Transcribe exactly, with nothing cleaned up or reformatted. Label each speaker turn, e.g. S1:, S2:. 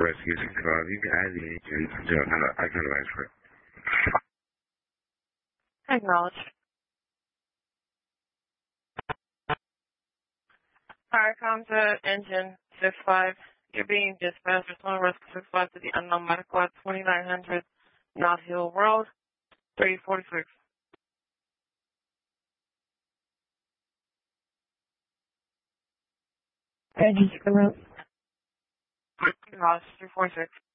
S1: Rescue six five. You can add the agent. I can advise for it.
S2: Acknowledge. Fire comm to engine six five. You're being dispatched from Rescue six five to the unknown medical at twenty-nine hundred Knott Hill Road, three forty-six.
S3: Register route.
S2: Acknowledge, three forty-six.